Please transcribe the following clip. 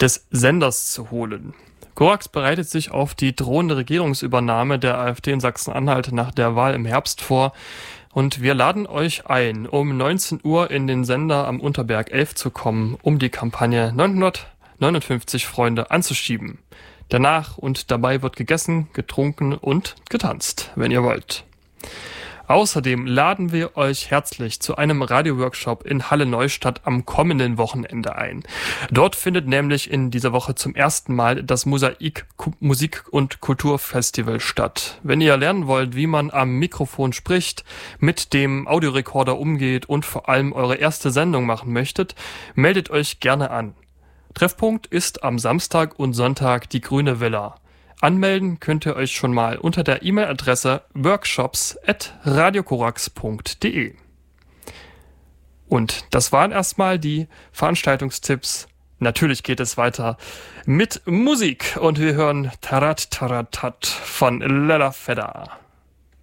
des Senders zu holen. Korax bereitet sich auf die drohende Regierungsübernahme der AfD in Sachsen-Anhalt nach der Wahl im Herbst vor. Und wir laden euch ein, um 19 Uhr in den Sender am Unterberg 11 zu kommen, um die Kampagne 959 Freunde anzuschieben. Danach und dabei wird gegessen, getrunken und getanzt, wenn ihr wollt. Außerdem laden wir euch herzlich zu einem Radioworkshop in Halle Neustadt am kommenden Wochenende ein. Dort findet nämlich in dieser Woche zum ersten Mal das Mosaik Musik- und Kulturfestival statt. Wenn ihr lernen wollt, wie man am Mikrofon spricht, mit dem Audiorekorder umgeht und vor allem eure erste Sendung machen möchtet, meldet euch gerne an. Treffpunkt ist am Samstag und Sonntag die Grüne Villa. Anmelden könnt ihr euch schon mal unter der E-Mail-Adresse workshops@radiokorax.de. Und das waren erstmal die Veranstaltungstipps. Natürlich geht es weiter mit Musik und wir hören Tarat Taratat von Lella Fedda.